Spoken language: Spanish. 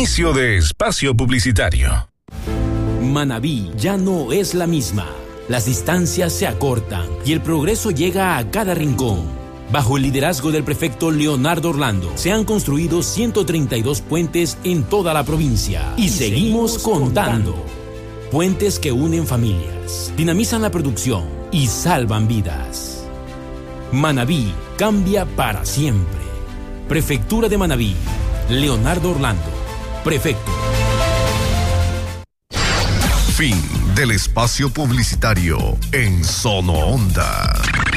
Inicio de espacio publicitario. Manabí ya no es la misma. Las distancias se acortan y el progreso llega a cada rincón. Bajo el liderazgo del prefecto Leonardo Orlando, se han construido 132 puentes en toda la provincia. Y seguimos contando. Puentes que unen familias, dinamizan la producción y salvan vidas. Manabí cambia para siempre. Prefectura de Manabí. Leonardo Orlando, prefecto. Fin del espacio publicitario en Sono Onda.